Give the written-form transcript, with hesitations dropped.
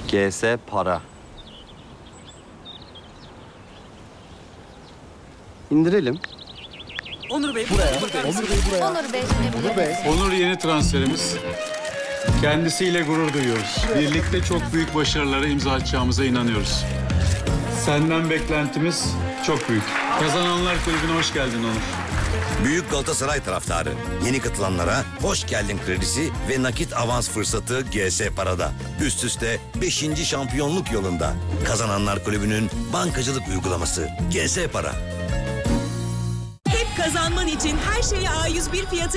GS para. İndirelim. Onur Bey, Onur yeni transferimiz. Kendisiyle gurur duyuyoruz. Birlikte çok büyük başarılara imza atacağımıza inanıyoruz. Senden beklentimiz çok büyük. Kazananlar Kulübü'ne hoş geldin Onur. Büyük Galatasaray taraftarı. Yeni katılanlara hoş geldin kredisi ve nakit avans fırsatı GS Para'da. Üst üste 5. şampiyonluk yolunda. Kazananlar Kulübü'nün bankacılık uygulaması GS Para. hep kazanman için her şeyi A101 fiyatı